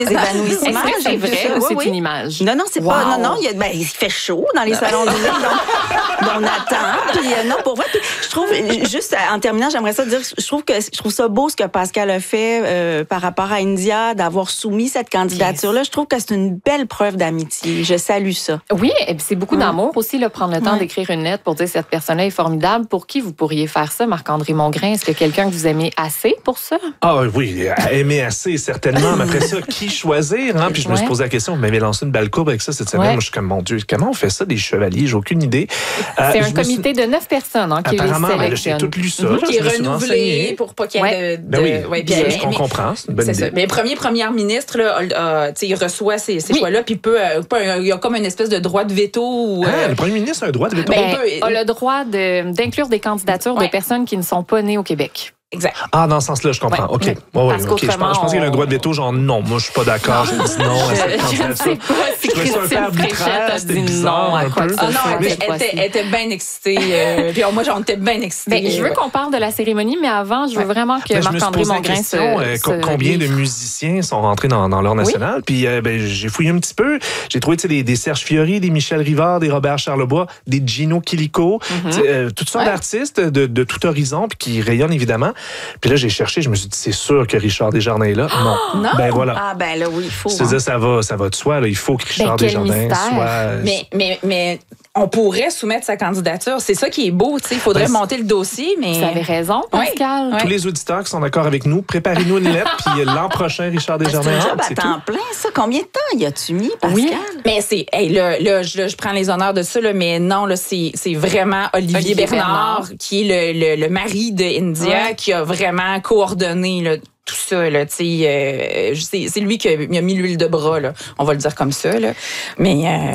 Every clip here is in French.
évanouissements. Est-ce que c'est vrai ou c'est une image? Non, c'est pas. Non, il fait chaud dans les salons de l'île, donc on attend. Puis, non, pour vrai. Puis, je trouve, juste en terminant, j'aimerais ça dire, je trouve ça beau ce que Pascal a fait par rapport à India, d'avoir soumis cette candidature-là. Je trouve que c'est une belle preuve d'amitié. Je salue ça. Oui, et puis c'est beaucoup d'amour aussi, là, prendre le temps d'écrire une lettre pour dire que cette personne-là est formidable. Pour qui vous pourriez faire ça, Marc-André Mongrain? Est-ce que quelqu'un que vous aimez assez pour ça? Ah oui, aimer assez, certainement. Mais après ça, qui choisir? Hein? Puis je me suis posé la question, vous m'avez lancé une belle courbe avec ça cette semaine. Moi, je suis comme, mon Dieu, comment on fait ça, des chevaliers? J'ai aucune idée. C'est un comité de 9 personnes qui les sélectionne. J'ai tout lu ça. Qui est renouvelé pour pas qu'il y ait de... On comprend, c'est une bonne idée. Ça. Mais premier ministre, là, il reçoit ces choix-là, puis il y a comme une espèce de droit de veto. Le premier ministre a un droit de veto? A le droit d'inclure des candidatures de personnes qui ne sont pas nées au Québec. Exact. Ah, dans ce sens-là, je comprends. OK. Je pense qu'il y a un droit de veto, genre non, moi, je suis pas d'accord. J'ai dit non à cette candidature. Je sais pas si Christine Fréchette a dit non à quoi que ce soit. Elle était bien excitée. Puis moi, j'en étais bien excitée. Je veux qu'on parle de la cérémonie, mais avant, je veux vraiment que Marc-André Mongrain se combien de musiciens sont rentrés dans l'Or national? Puis j'ai fouillé un petit peu. J'ai trouvé des Serge Fiori, des Michel Rivard, des Robert Charlebois, des Gino Chilico, toutes sortes d'artistes de tout horizon puis qui rayonnent évidemment. Puis là, j'ai cherché, je me suis dit, c'est sûr que Richard Desjardins est là. Non. Ben voilà. Ah, ben là, oui, il faut. C'est ça va de soi. Là. Il faut que Richard Desjardins soit... Mais on pourrait soumettre sa candidature. C'est ça qui est beau. Il faudrait monter le dossier. Mais... Vous avez raison, Pascal. Oui. Tous les auditeurs qui sont d'accord avec nous, préparez-nous une lettre. Puis l'an prochain, Richard Desjardins. C'est un job à temps plein, ça. Combien de temps y as-tu mis, Pascal? Oui. Mais c'est... là, je prends les honneurs de ça, là, mais non, là, c'est vraiment Olivier Bernard, qui est le mari de India, qui a vraiment coordonné là, tout ça, là, c'est lui qui a mis l'huile de bras, là, on va le dire comme ça, là. Mais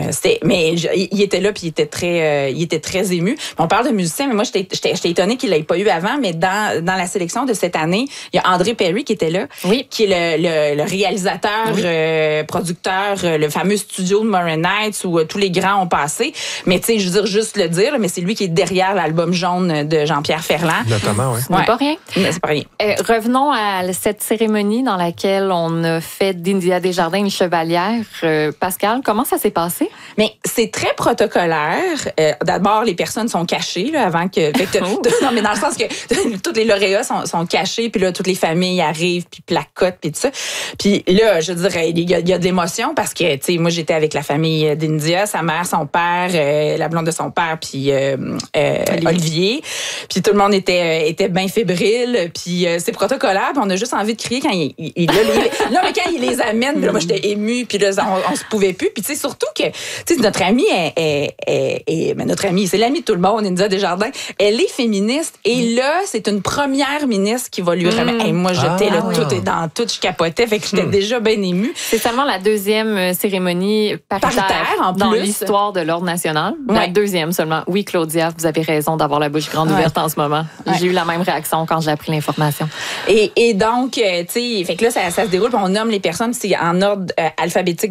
il était là, puis il était très ému. On parle de musiciens, mais moi, j'étais étonnée qu'il l'ait pas eu avant, mais dans la sélection de cette année, il y a André Perry qui était là, qui est le réalisateur, producteur, le fameux studio de Morin Nights où tous les grands ont passé. Mais tu sais, je veux dire, juste le dire, mais c'est lui qui est derrière l'album jaune de Jean-Pierre Ferland. Notamment, oui. C'est pas rien. C'est pas rien. Revenons à cette cérémonie dans laquelle on a fait d'India Desjardins une chevalière. Pascal, comment ça s'est passé? Mais c'est très protocolaire. D'abord, les personnes sont cachées là, avant que... non, mais dans le sens que tous les lauréats sont cachés, puis là, toutes les familles arrivent, puis placotent, puis tout ça. Puis là, je dirais, il y a de l'émotion parce que, tu sais, moi, j'étais avec la famille d'India, sa mère, son père, la blonde de son père, puis Olivier. Puis tout le monde était bien fébrile, puis c'est protocolaire, puis on a juste envie de crier quand il non, mais quand il les amène, là, moi, j'étais émue, puis là, on se pouvait plus. Puis tu sais, surtout que, tu sais, notre amie mais notre amie, c'est l'amie de tout le monde, India Desjardins, elle est féministe, et là, c'est une première ministre qui va lui remettre. Hey, moi, j'étais là, tout est dans tout, je capotais, fait que j'étais déjà bien émue. C'est seulement la deuxième cérémonie paritaire dans l'histoire de l'Ordre national. La deuxième seulement. Oui, Claudia, vous avez raison d'avoir la bouche grande ouverte en ce moment. J'ai eu la même réaction quand j'ai appris l'information. Et donc, tu sais, fait que là, ça se déroule, puis on nomme les personnes, c'est en ordre alphabétique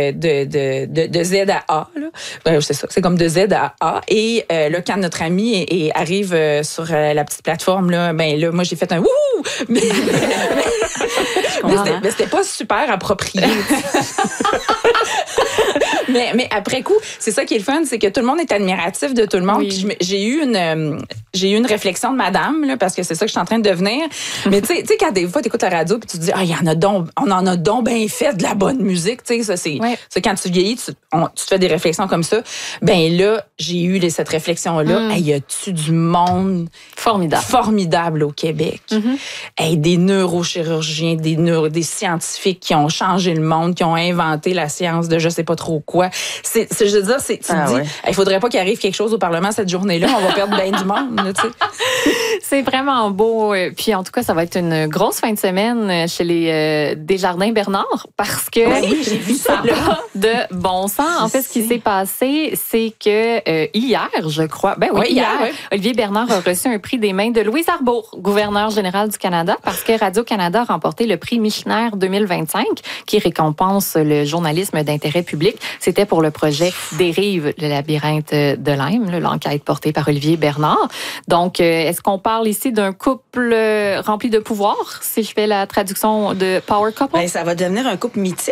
de Z à A. Là. C'est ça, c'est comme de Z à A. Et là, quand notre ami arrive sur la petite plateforme, là, ben là, moi, j'ai fait un wouhou! Mais c'était pas super approprié. Mais après coup, c'est ça qui est le fun, c'est que tout le monde est admiratif de tout le monde. Oui. Puis j'ai eu une réflexion de madame, là, parce que c'est ça que je suis en train de devenir. Mais tu sais, quand des fois, tu écoutes la radio puis tu te dis, on en a donc bien fait de la bonne musique. Tu sais, ça, c'est quand tu vieillis, tu te fais des réflexions comme ça. Ben là, j'ai eu cette réflexion-là. Hey, y a-tu du monde formidable au Québec? Hey, des neurochirurgiens, des scientifiques qui ont changé le monde, qui ont inventé la science de je sais pas trop quoi. Je veux dire, tu te dis, il faudrait pas qu'il arrive quelque chose au Parlement cette journée-là, on va perdre bien du monde. Là, c'est vraiment beau. Puis en tout cas, ça va être une grosse fin de semaine chez les Desjardins Bernard parce que j'ai vu ça là de bon sens. En fait, ce qui s'est passé, c'est que hier, je crois, hier, Olivier Bernard a reçu un prix des mains de Louise Arbour, gouverneur général du Canada, parce que Radio-Canada a remporté le prix Michener 2025, qui récompense le journalisme d'intérêt public. C'était pour le projet Dérive, le labyrinthe de Lyme, l'enquête portée par Olivier Bernard. Donc, est-ce qu'on parle ici d'un couple rempli de pouvoir, si je fais la traduction de Power Couple? Ben, ça va devenir un couple mythique.